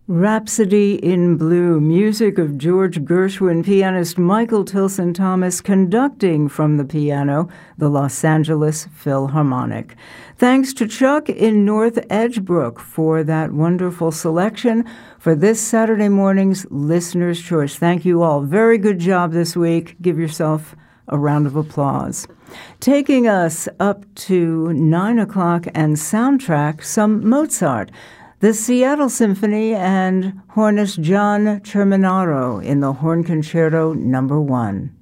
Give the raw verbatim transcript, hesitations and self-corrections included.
Rhapsody in Blue, music of George Gershwin, pianist Michael Tilson Thomas conducting from the piano, the Los Angeles Philharmonic. Thanks to Chuck in North Edgebrook for that wonderful selection for this Saturday morning's Listener's Choice. Thank you all. Very good job this week. Give yourself a round of applause. Taking us up to nine o'clock and soundtrack, some Mozart. The Seattle Symphony and hornist John Cerminaro in the Horn Concerto Number One.